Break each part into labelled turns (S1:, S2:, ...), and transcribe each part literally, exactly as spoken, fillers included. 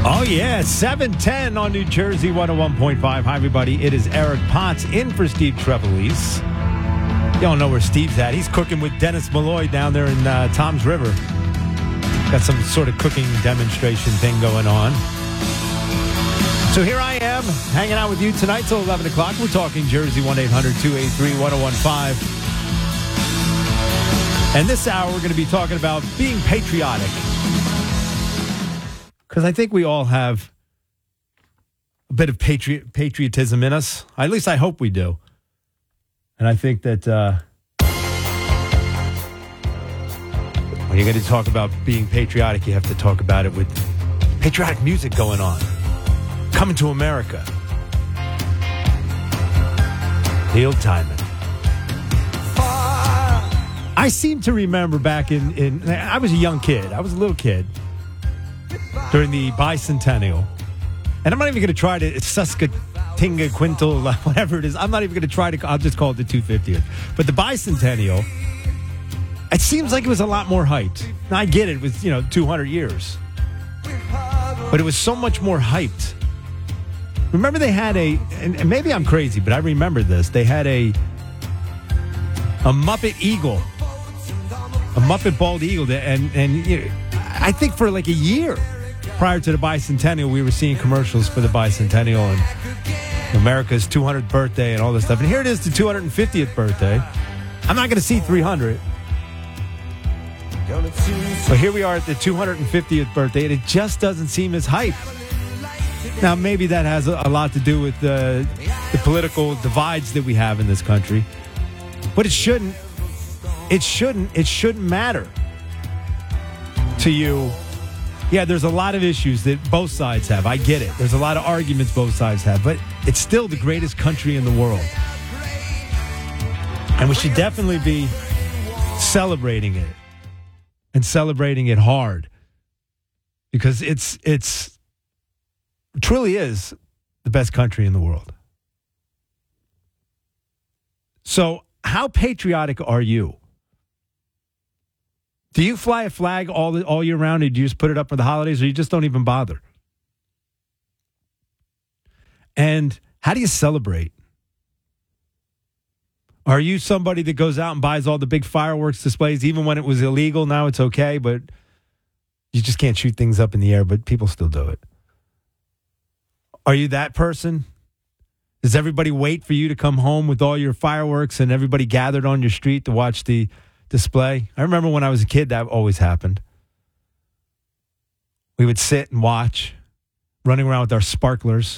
S1: Oh, yeah, seven ten on New Jersey, one oh one point five. Hi, everybody. It is Eric Potts in for Steve Trevelise. Y'all know where Steve's at. He's cooking with Dennis Malloy down there in uh, Toms River. Got some sort of cooking demonstration thing going on. So here I am, hanging out with you tonight till eleven o'clock. We're talking Jersey, one eight hundred two eight three one oh one five. And this hour, we're going to be talking about being patriotic. Because I think we all have a bit of patriot, patriotism in us. At least I hope we do. And I think that uh, when you're going to talk about being patriotic, you have to talk about it with patriotic music going on. Coming to America. Neil Diamond. I seem to remember back in, in... I was a young kid. I was a little kid. During the bicentennial. And I'm not even going to try to Susquetinga Quintal, whatever it is. I'm not even going to try to, I'll just call it the two hundred fiftieth. But the bicentennial, it seems like it was a lot more hyped. Now, I get it, it was, you know, two hundred years. But it was so much more hyped. Remember they had a, and maybe I'm crazy, but I remember this. They had a, a Muppet Eagle. A Muppet Bald Eagle. And, and you know, I think for like a year prior to the bicentennial, we were seeing commercials for the bicentennial and America's two hundredth birthday and all this stuff. And here it is, the two hundred fiftieth birthday. I'm not going to see three hundred. But here we are at the two hundred fiftieth birthday, and it just doesn't seem as hype. Now, maybe that has a lot to do with the, the political divides that we have in this country. But it shouldn't. It shouldn't. It shouldn't matter to you. Yeah, there's a lot of issues that both sides have. I get it. There's a lot of arguments both sides have, but it's still the greatest country in the world. And we should definitely be celebrating it and celebrating it hard because it's it's it truly is the best country in the world. So, how patriotic are you? Do you fly a flag all the, all year round, or do you just put it up for the holidays, or you just don't even bother? And how do you celebrate? Are you somebody that goes out and buys all the big fireworks displays, even when it was illegal? Now it's okay, but you just can't shoot things up in the air, but people still do it. Are you that person? Does everybody wait for you to come home with all your fireworks and everybody gathered on your street to watch the display? I remember when I was a kid, that always happened. We would sit and watch, running around with our sparklers.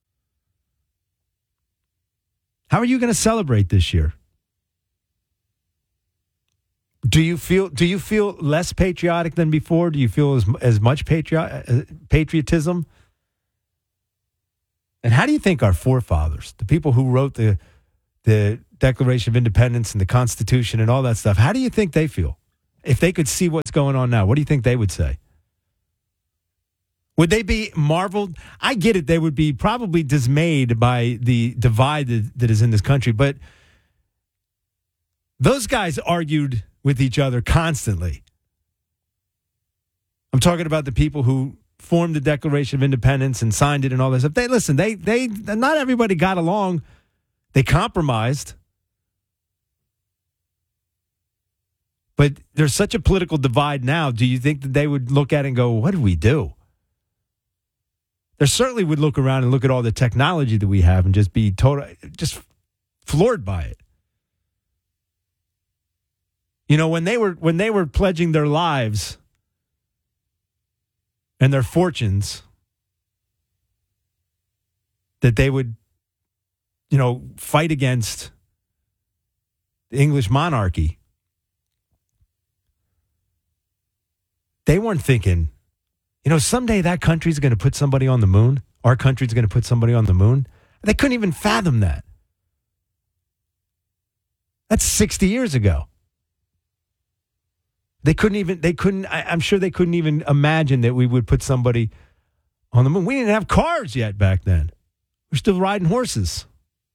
S1: How are you going to celebrate this year? Do you feel do you feel less patriotic than before? Do you feel as as much patriot, uh, patriotism? And how do you think our forefathers, the people who wrote the the Declaration of Independence and the Constitution and all that stuff, how do you think they feel? If they could see what's going on now, what do you think they would say? Would they be marveled? I get it. They would be probably dismayed by the divide that, that is in this country. But those guys argued with each other constantly. I'm talking about the people who formed the Declaration of Independence and signed it and all that stuff. They listen, they they not everybody got along. They compromised. But there's such a political divide now. Do you think that they would look at it and go, what did we do? They certainly would look around and look at all the technology that we have and just be total, just floored by it. You know, when they were when they were pledging their lives and their fortunes, that they would, you know, fight against the English monarchy, they weren't thinking, you know, someday that country's going to put somebody on the moon. Our country's going to put somebody on the moon. They couldn't even fathom that. That's sixty years ago. They couldn't even, they couldn't, I, I'm sure they couldn't even imagine that we would put somebody on the moon. We didn't have cars yet back then. We're still riding horses.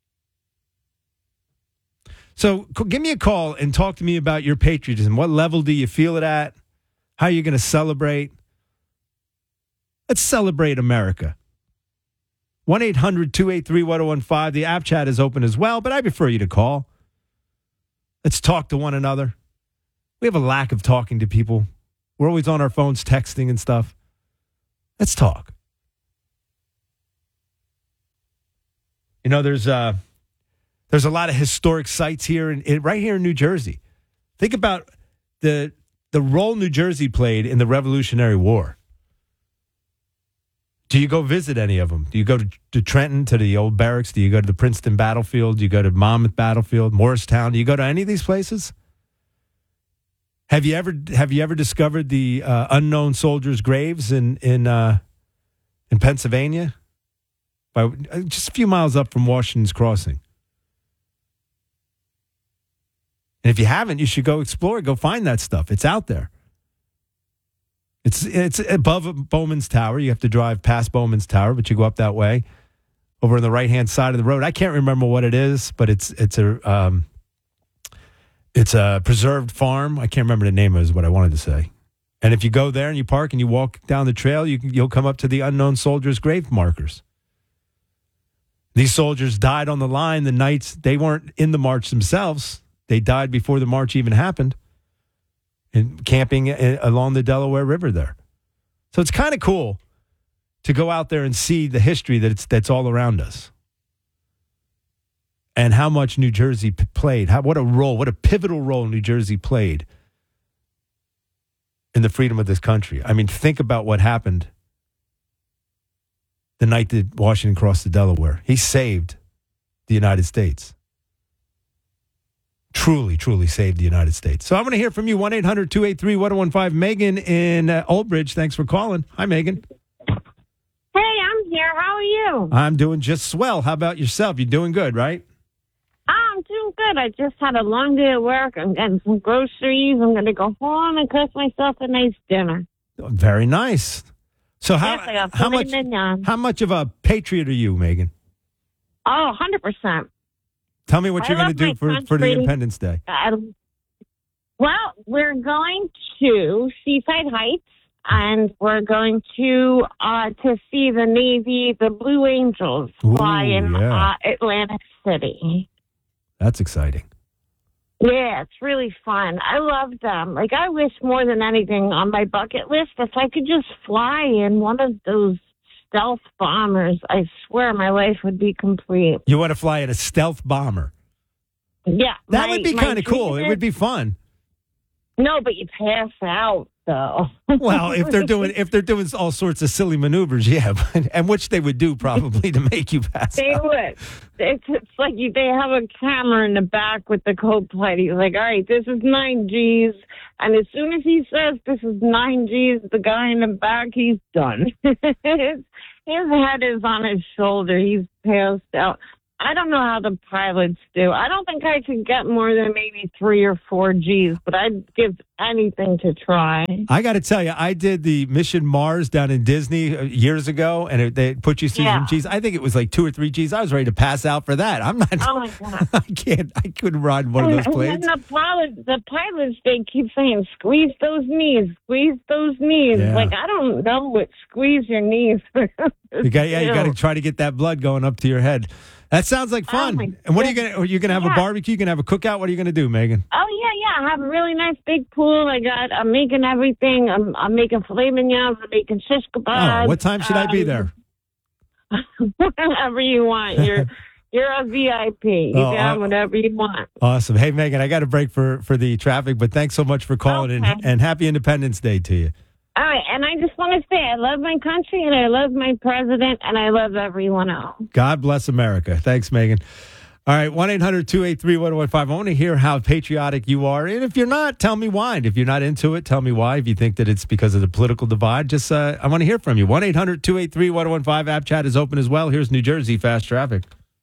S1: So give me a call and talk to me about your patriotism. What level do you feel it at? How are you going to celebrate? Let's celebrate America. one eight hundred two eight three one oh one five. The app chat is open as well, but I prefer you to call. Let's talk to one another. We have a lack of talking to people. We're always on our phones texting and stuff. Let's talk. You know, there's uh, there's a lot of historic sites here, in, in, right here in New Jersey. Think about the the role New Jersey played in the Revolutionary War. Do you go visit any of them? Do you go to, to Trenton, to the old barracks? Do you go to the Princeton battlefield? Do you go to Monmouth battlefield, Morristown? Do you go to any of these places? Have you ever have you ever discovered the uh, unknown soldiers' graves in in uh, in Pennsylvania, by just a few miles up from Washington's Crossing? And if you haven't, you should go explore. Go find that stuff. It's out there. It's it's above Bowman's Tower. You have to drive past Bowman's Tower, but you go up that way, over on the right hand side of the road. I can't remember what it is, but it's it's a. Um, It's a preserved farm. I can't remember the name of it, is what I wanted to say. And if you go there and you park and you walk down the trail, you can, you'll come up to the unknown soldiers' grave markers. These soldiers died on the line the nights they weren't in the march themselves. They died before the march even happened, and camping along the Delaware River there. So it's kind of cool to go out there and see the history that's that's all around us. And how much New Jersey p- played, how, what a role, what a pivotal role New Jersey played in the freedom of this country. I mean, think about what happened the night that Washington crossed the Delaware. He saved the United States. Truly, truly saved the United States. So I want to hear from you, one eight hundred two eight three one oh one five. Megan in uh, Old Bridge, thanks for calling. Hi, Megan.
S2: Hey, I'm here. How are you?
S1: I'm doing just swell. How about yourself? You're doing good, right?
S2: I'm doing good. I just had a long day at work. I'm getting some groceries. I'm going to go home and cook myself a nice dinner.
S1: Very nice. So how
S2: Yes, I got
S1: how
S2: filet
S1: much
S2: mignon.
S1: how much of a patriot are you, Megan?
S2: Oh, one hundred percent.
S1: Tell me what
S2: I
S1: you're going to
S2: love
S1: do
S2: my
S1: for, for the
S2: country.
S1: Independence Day.
S2: Um, well, we're going to Seaside Heights, and we're going to uh, to see the Navy, the Blue Angels, fly
S1: Ooh,
S2: in
S1: yeah.
S2: uh, Atlantic City.
S1: That's exciting.
S2: Yeah, it's really fun. I love them. Like, I wish more than anything on my bucket list, if I could just fly in one of those stealth bombers, I swear my life would be complete.
S1: You want to fly in a stealth bomber?
S2: Yeah.
S1: That
S2: my-
S1: would be
S2: my
S1: kind of cool.
S2: dream
S1: It would
S2: is-
S1: be fun.
S2: No, but you pass out, though.
S1: Well, if they're doing if they're doing all sorts of silly maneuvers, yeah, but, and which they would do probably to make you pass
S2: They
S1: out.
S2: would. It's, it's like you, they have a camera in the back with the co-pilot. He's like, all right, this is nine G's. And as soon as he says this is nine G's, the guy in the back, he's done. his, his head is on his shoulder. He's passed out. I don't know how the pilots do. I don't think I could get more than maybe three or four G's, but I'd give anything to try.
S1: I got to tell you, I did the Mission Mars down in Disney uh, years ago, and it, they put you through
S2: Yeah.
S1: some G's. I think it was like two or three G's. I was ready to pass out for that. I'm not.
S2: Oh, my God.
S1: I can't. I couldn't ride one of those
S2: And
S1: planes.
S2: then the pilots, the pilots, they keep saying, squeeze those knees, squeeze those knees.
S1: Yeah.
S2: Like, I don't know what squeeze your knees.
S1: You got, yeah, you got to try to get that blood going up to your head. That sounds like fun.
S2: Oh, my
S1: and what are you gonna? Are you gonna have
S2: Yeah.
S1: a barbecue? You gonna have a cookout? What are you gonna do, Megan?
S2: Oh, yeah, yeah. I have a really nice big pool. I got, I'm making everything. I'm, I'm making filet mignon. I'm making shish kebabs.
S1: Oh, what time should I be
S2: um,
S1: there?
S2: Whatever you want. You're, you're a V I P. You
S1: Oh,
S2: can
S1: I-
S2: have whatever you want.
S1: Awesome. Hey, Megan, I got to break for for the traffic, but thanks so much for calling
S2: Okay.
S1: and, and happy Independence Day to you.
S2: All right, and I just want to say I love my country, and I love my president, and I love everyone else.
S1: God bless America. Thanks, Megan. All right, one eight hundred two eight three one oh one five. I want to hear how patriotic you are. And if you're not, tell me why. And if you're not into it, tell me why. If you think that it's because of the political divide, just uh, I want to hear from you. one eight hundred two eight three one oh one five. App chat is open as well. Here's New Jersey Fast Traffic.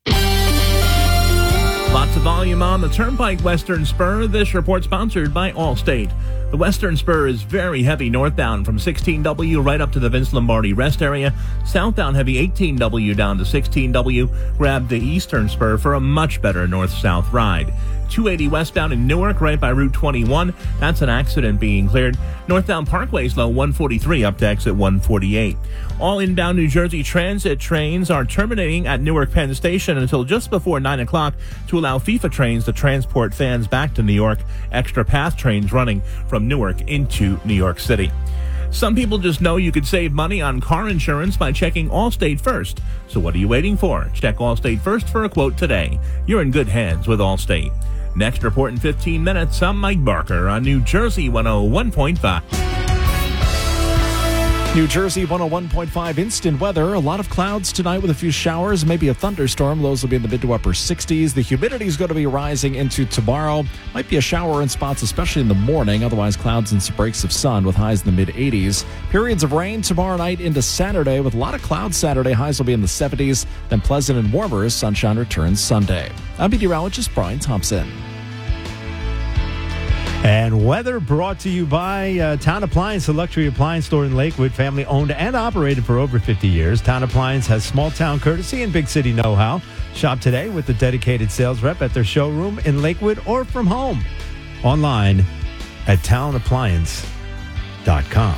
S3: Lots of volume on the Turnpike Western Spur. This report sponsored by Allstate. The Western Spur is very heavy northbound from sixteen W right up to the Vince Lombardi rest area. Southbound heavy eighteen W down to sixteen W. Grab the Eastern Spur for a much better north-south ride. two eighty westbound in Newark, right by Route twenty-one. That's an accident being cleared. Northbound Parkway slow one forty-three up to exit one forty-eight. All inbound New Jersey Transit trains are terminating at Newark Penn Station until just before nine o'clock to allow FIFA trains to transport fans back to New York. Extra path trains running from Newark into New York City. Some people just know you could save money on car insurance by checking Allstate first. So what are you waiting for? Check Allstate first for a quote today. You're in good hands with Allstate. Next report in fifteen minutes, I'm Mike Barker on New Jersey one oh one point five.
S4: New Jersey one oh one point five instant weather. A lot of clouds tonight with a few showers, maybe a thunderstorm. Lows will be in the mid to upper sixties. The humidity is going to be rising into tomorrow. Might be a shower in spots, especially in the morning. Otherwise, clouds and some breaks of sun with highs in the mid eighties. Periods of rain tomorrow night into Saturday with a lot of clouds Saturday. Highs will be in the seventies. Then pleasant and warmer as sunshine returns Sunday. I'm meteorologist Brian Thompson.
S1: And weather brought to you by uh, Town Appliance, a luxury appliance store in Lakewood, family owned and operated for over fifty years. Town Appliance has small town courtesy and big city know-how. Shop today with the dedicated sales rep at their showroom in Lakewood or from home. Online at town appliance dot com.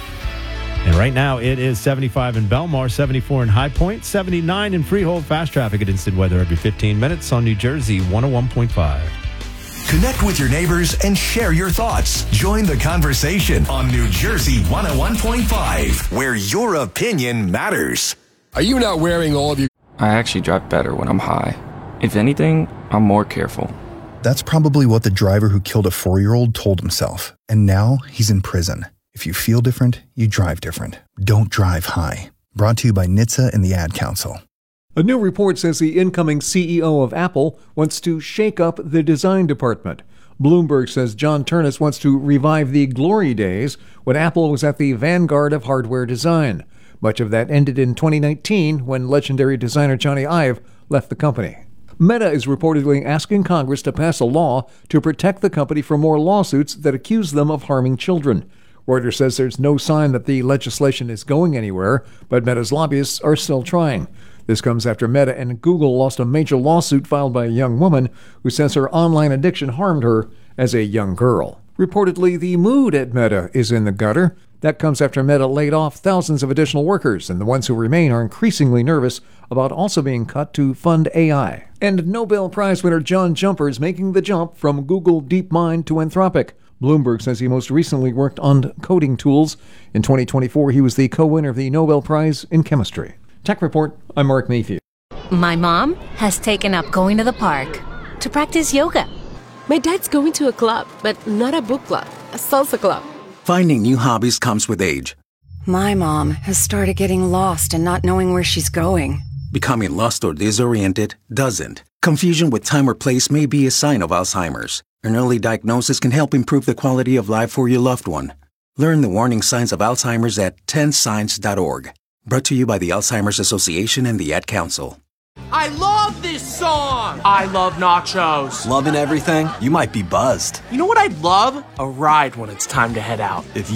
S1: And right now it is seventy-five in Belmar, seventy-four in High Point, seventy-nine in Freehold. Fast traffic at Instant Weather every fifteen minutes on New Jersey one oh one point five.
S5: Connect with your neighbors and share your thoughts. Join the conversation on New Jersey one oh one point five, where your opinion matters.
S6: Are you not wearing all of your...
S7: I actually drive better when I'm high. If anything, I'm more careful.
S8: That's probably what the driver who killed a four-year-old told himself. And now he's in prison. If you feel different, you drive different. Don't drive high. Brought to you by N H T S A and the Ad Council.
S9: A new report says the incoming C E O of Apple wants to shake up the design department. Bloomberg says John Ternus wants to revive the glory days when Apple was at the vanguard of hardware design. Much of that ended in twenty nineteen when legendary designer Johnny Ive left the company. Meta is reportedly asking Congress to pass a law to protect the company from more lawsuits that accuse them of harming children. Reuters says there's no sign that the legislation is going anywhere, but Meta's lobbyists are still trying. This comes after Meta and Google lost a major lawsuit filed by a young woman who says her online addiction harmed her as a young girl. Reportedly, the mood at Meta is in the gutter. That comes after Meta laid off thousands of additional workers, and the ones who remain are increasingly nervous about also being cut to fund A I. And Nobel Prize winner John Jumper is making the jump from Google DeepMind to Anthropic. Bloomberg says he most recently worked on coding tools. In twenty twenty-four, he was the co-winner of the Nobel Prize in Chemistry. Tech Report, I'm Mark Mayfield.
S10: My mom has taken up going to the park to practice yoga.
S11: My dad's going to a club, but not a book club, a salsa club.
S12: Finding new hobbies comes with age.
S13: My mom has started getting lost and not knowing where she's going.
S12: Becoming lost or disoriented doesn't. Confusion with time or place may be a sign of Alzheimer's. An early diagnosis can help improve the quality of life for your loved one. Learn the warning signs of Alzheimer's at ten signs dot org. Brought to you by the Alzheimer's Association and the Ad Council.
S14: I love this song! I love nachos.
S15: Loving everything? You might be buzzed.
S14: You know what I'd love? A ride when it's time to head out.
S15: If